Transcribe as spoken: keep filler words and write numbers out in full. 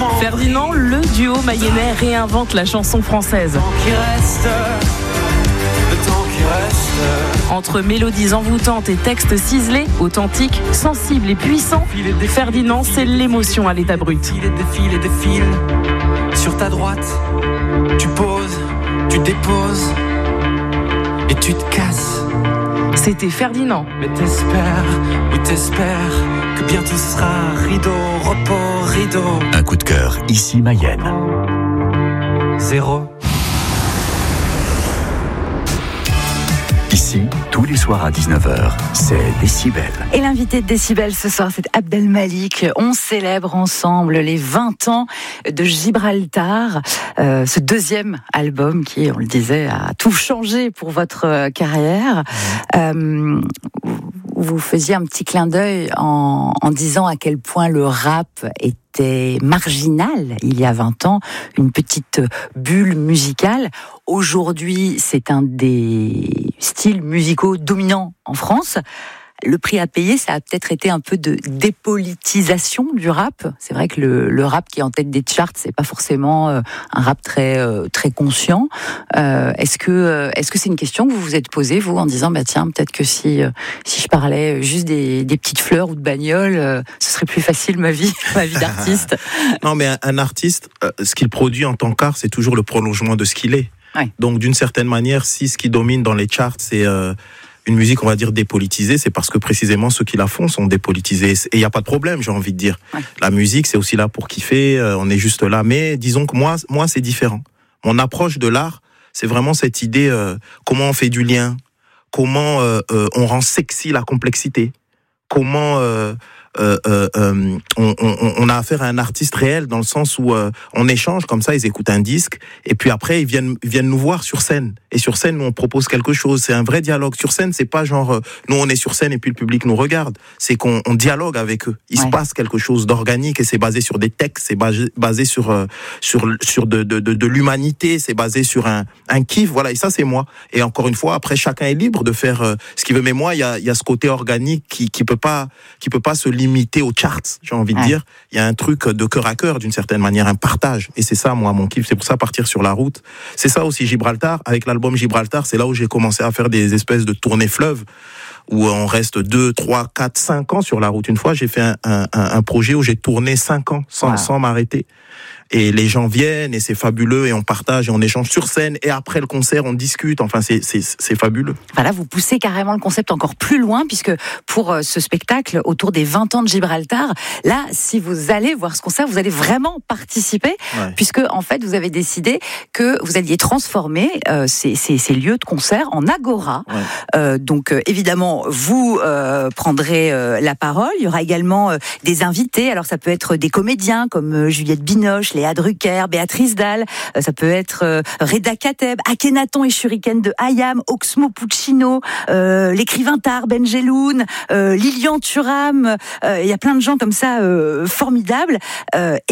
Ferdinand, le duo mayennais réinvente la chanson française. Entre mélodies envoûtantes et textes ciselés, authentiques, sensibles et puissants, Ferdinand, c'est l'émotion à l'état brut. Défile, défile, défile. Sur ta droite, tu poses, tu déposes et tu te casses. C'était Ferdinand. Mais t'espères, oui t'espères que bientôt ce sera rideau, repos, rideau. Un coup de cœur, ici Mayenne. Zéro. Ici, tous les soirs à dix-neuf heures, c'est Décibel. Et l'invité de Décibel ce soir, c'est Abdel Malik. On célèbre ensemble les vingt ans de Gibraltar, euh, ce deuxième album qui, on le disait, a tout changé pour votre carrière. Euh, vous faisiez un petit clin d'œil en, en disant à quel point le rap était marginal il y a vingt ans, une petite bulle musicale. Aujourd'hui, c'est un des styles musicaux dominants en France. Le prix à payer, ça a peut-être été un peu de dépolitisation du rap. C'est vrai que le, le rap qui est en tête des charts, c'est pas forcément euh, un rap très euh, très conscient. Euh, est-ce que euh, est-ce que c'est une question que vous vous êtes posée, vous, en disant bah tiens, peut-être que si euh, si je parlais juste des, des petites fleurs ou de bagnoles, euh, ce serait plus facile ma vie, ma vie d'artiste. Non, mais un, un artiste, euh, ce qu'il produit en tant qu'art, c'est toujours le prolongement de ce qu'il est. Ouais. Donc, d'une certaine manière, si ce qui domine dans les charts, c'est euh, une musique, on va dire, dépolitisée, c'est parce que précisément ceux qui la font sont dépolitisés. Et il n'y a pas de problème, j'ai envie de dire. Ouais. La musique, c'est aussi là pour kiffer, euh, on est juste là. Mais disons que moi, moi, c'est différent. Mon approche de l'art, c'est vraiment cette idée, euh, comment on fait du lien, comment euh, euh, on rend sexy la complexité, comment... Euh, Euh, euh, euh, on, on, on a affaire à un artiste réel dans le sens où euh, on échange comme ça, ils écoutent un disque et puis après ils viennent ils viennent nous voir sur scène et sur scène nous on propose quelque chose, c'est un vrai dialogue sur scène, c'est pas genre euh, nous on est sur scène et puis le public nous regarde, c'est qu'on on dialogue avec eux, il ouais. se passe quelque chose d'organique et c'est basé sur des textes, c'est basé, basé sur euh, sur sur de de de, de l'humanité, c'est basé sur un un kiff, voilà, et ça c'est moi. Et encore une fois, après chacun est libre de faire euh, ce qu'il veut, mais moi il y a il y a ce côté organique qui qui peut pas qui peut pas se limité aux charts, j'ai envie de ouais. dire. Il y a un truc de cœur à cœur, d'une certaine manière, un partage. Et c'est ça, moi, mon kiff. C'est pour ça, partir sur la route. C'est ça aussi, Gibraltar. Avec l'album Gibraltar, c'est là où j'ai commencé à faire des espèces de tournées fleuves, où on reste deux, trois, quatre, cinq ans sur la route. Une fois, j'ai fait un, un, un projet où j'ai tourné cinq ans sans, wow. sans m'arrêter. Et les gens viennent et c'est fabuleux et on partage et on échange sur scène et après le concert on discute, enfin c'est, c'est, c'est fabuleux. Voilà, vous poussez carrément le concept encore plus loin puisque pour ce spectacle autour des vingt ans de Gibraltar, là si vous allez voir ce concert, vous allez vraiment participer ouais. puisque en fait vous avez décidé que vous alliez transformer euh, ces, ces, ces lieux de concert en agora. Ouais. Euh, donc euh, évidemment vous euh, prendrez euh, la parole, il y aura également euh, des invités, alors ça peut être des comédiens comme euh, Juliette Binoche, Léa Drucker, Béatrice Dalle, ça peut être euh, Reda Kateb, Akhenaton et Shuriken de Hayam, Oxmo Puccino, euh, l'écrivain Tahar Benjeloun, euh, Lilian Thuram, il euh, y a plein de gens comme ça euh, formidables. Euh,